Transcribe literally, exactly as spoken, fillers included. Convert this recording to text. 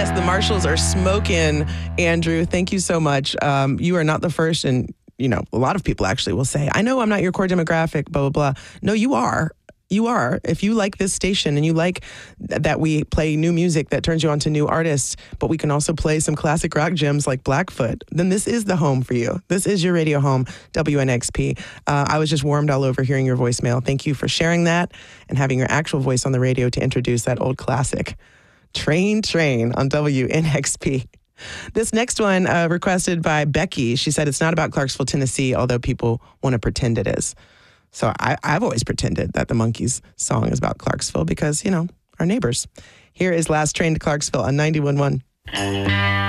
Yes, the Marshalls are smoking. Andrew, thank you so much. Um, you are not the first, and you know, a lot of people actually will say, I know I'm not your core demographic, blah, blah, blah. No, you are. You are. If you like this station and you like th- that we play new music that turns you on to new artists, but we can also play some classic rock gems like Blackfoot, then this is the home for you. This is your radio home, W N X P. Uh, I was just warmed all over hearing your voicemail. Thank you for sharing that and having your actual voice on the radio to introduce that old classic. Train, Train on W N X P. This next one uh, requested by Becky. She said it's not about Clarksville, Tennessee, although people want to pretend it is. So I, I've always pretended that the Monkees song is about Clarksville because, you know, our neighbors. Here is Last Train to Clarksville on ninety-one point one.